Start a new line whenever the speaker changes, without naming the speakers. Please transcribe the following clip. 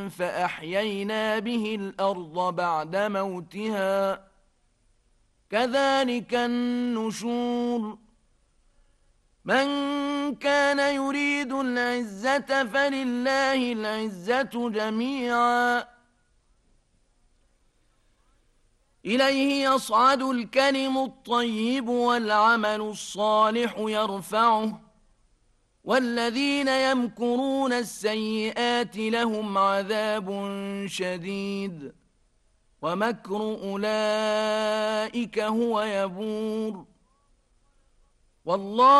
فأحيينا به الأرض بعد موتها كذلك النشور من كان يريد العزة فلله العزة جميعا إليه يصعد الكلم الطيب والعمل الصالح يرفعه والذين يمكرون السيئات لهم عذاب شديد ومكر أولئك هو يبور والله